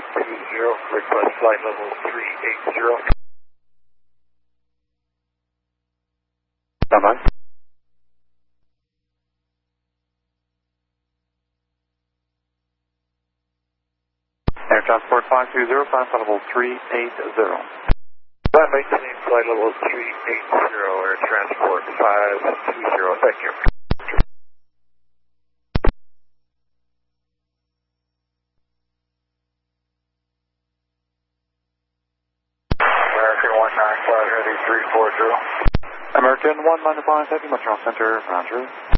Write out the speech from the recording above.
request flight level 380. Stand by. Air Transport 520, flight level 380. Maintain flight level 380, Air Transport 520, thank you. American 195 Heavy 340. American 195 Heavy, Montreal Center, Roger.